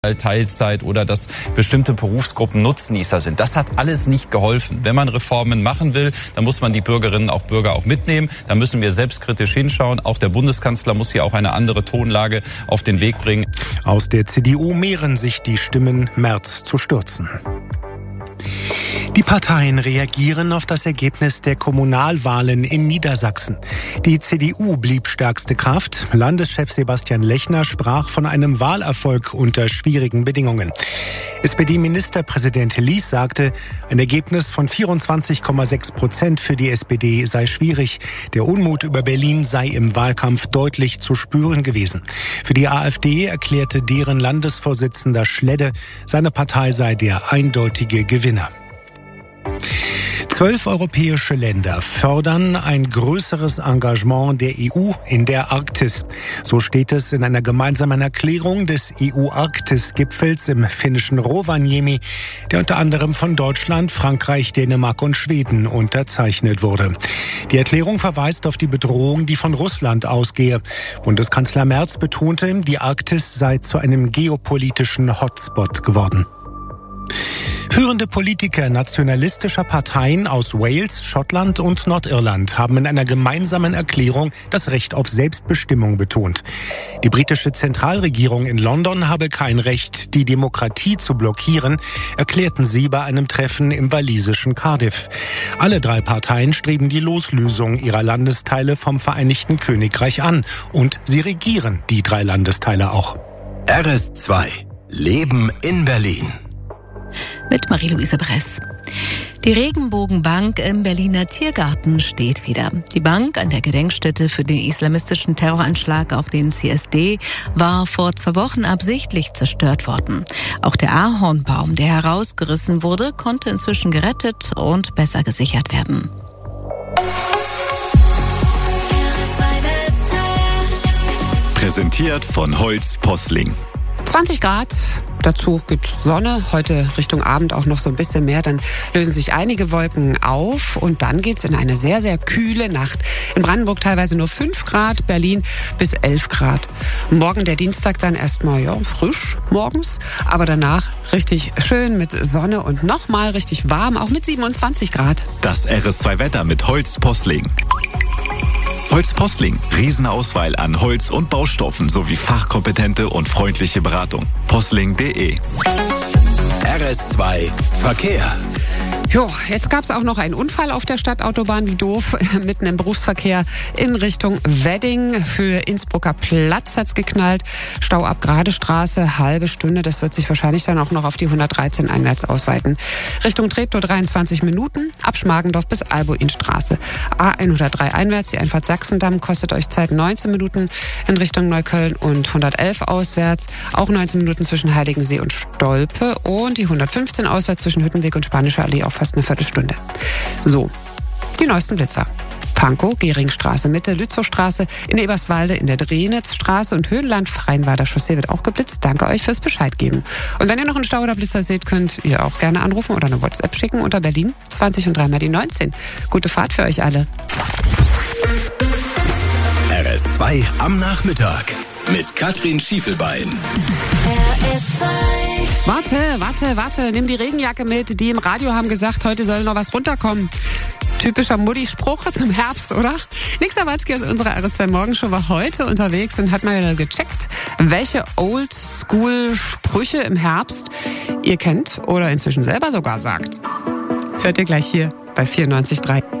Teilzeit oder dass bestimmte Berufsgruppen Nutznießer sind. Das hat alles nicht geholfen. Wenn man Reformen machen will, dann muss man die Bürgerinnen und Bürger auch mitnehmen. Da müssen wir selbstkritisch hinschauen. Auch der Bundeskanzler muss hier auch eine andere Tonlage auf den Weg bringen. Aus der CDU mehren sich die Stimmen, Merz zu stürzen. Die Parteien reagieren auf das Ergebnis der Kommunalwahlen in Niedersachsen. Die CDU blieb stärkste Kraft. Landeschef Sebastian Lechner sprach von einem Wahlerfolg unter schwierigen Bedingungen. SPD-Ministerpräsident Lies sagte, ein Ergebnis von 24,6% für die SPD sei schwierig. Der Unmut über Berlin sei im Wahlkampf deutlich zu spüren gewesen. Für die AfD erklärte deren Landesvorsitzender Schledde, seine Partei sei der eindeutige Gewinner. 12 europäische Länder fördern ein größeres Engagement der EU in der Arktis. So steht es in einer gemeinsamen Erklärung des EU-Arktis-Gipfels im finnischen Rovaniemi, der unter anderem von Deutschland, Frankreich, Dänemark und Schweden unterzeichnet wurde. Die Erklärung verweist auf die Bedrohung, die von Russland ausgehe. Bundeskanzler Merz betonte, die Arktis sei zu einem geopolitischen Hotspot geworden. Führende Politiker nationalistischer Parteien aus Wales, Schottland und Nordirland haben in einer gemeinsamen Erklärung das Recht auf Selbstbestimmung betont. Die britische Zentralregierung in London habe kein Recht, die Demokratie zu blockieren, erklärten sie bei einem Treffen im walisischen Cardiff. Alle drei Parteien streben die Loslösung ihrer Landesteile vom Vereinigten Königreich an und sie regieren die drei Landesteile auch. RS2 Leben in Berlin. Mit Marie-Louise Bress. Die Regenbogenbank im Berliner Tiergarten steht wieder. Die Bank an der Gedenkstätte für den islamistischen Terroranschlag auf den CSD war vor 2 Wochen absichtlich zerstört worden. Auch der Ahornbaum, der herausgerissen wurde, konnte inzwischen gerettet und besser gesichert werden. Präsentiert von Holz Posling. 20 Grad, dazu gibt's Sonne, heute Richtung Abend auch noch so ein bisschen mehr, dann lösen sich einige Wolken auf und dann geht's in eine sehr, sehr kühle Nacht. In Brandenburg teilweise nur 5 Grad, Berlin bis 11 Grad. Morgen der Dienstag dann erstmal frisch morgens, aber danach richtig schön mit Sonne und nochmal richtig warm, auch mit 27 Grad. Das RS2-Wetter mit Holz Posling. Holz Posling. Riesenauswahl an Holz- und Baustoffen sowie fachkompetente und freundliche Beratung. Posling.de. RS2 Verkehr. Jo, jetzt gab's auch noch einen Unfall auf der Stadtautobahn, wie doof, mitten im Berufsverkehr in Richtung Wedding. Für Innsbrucker Platz hat's geknallt. Stau ab Gradestraße, halbe Stunde. Das wird sich wahrscheinlich dann auch noch auf die 113 einwärts ausweiten. Richtung Treptow 23 Minuten, ab Schmargendorf bis Albuinstraße. A103 einwärts, die Einfahrt Sachsendamm kostet euch Zeit 19 Minuten in Richtung Neukölln und 111 auswärts. Auch 19 Minuten zwischen Heiligensee und Stolpe und die 115 auswärts zwischen Hüttenweg und Spanische Allee auf fast eine Viertelstunde. So, die neuesten Blitzer. Pankow, Geringstraße, Mitte, Lützowstraße, in Eberswalde, in der Drehnitzstraße und Höhenland, Freienwader Chaussee wird auch geblitzt. Danke euch fürs Bescheid geben. Und wenn ihr noch einen Stau oder Blitzer seht, könnt ihr auch gerne anrufen oder eine WhatsApp schicken unter Berlin 20 und 3 mal die 19. Gute Fahrt für euch alle. RS2 am Nachmittag mit Katrin Schiefelbein. RS2. Warte, nimm die Regenjacke mit. Die im Radio haben gesagt, heute soll noch was runterkommen. Typischer Mutti-Spruch zum Herbst, oder? Nick Sawatzki aus unserer RS2 Morgenshow war heute unterwegs und hat mal gecheckt, welche Oldschool-Sprüche im Herbst ihr kennt oder inzwischen selber sogar sagt. Hört ihr gleich hier bei 94.3.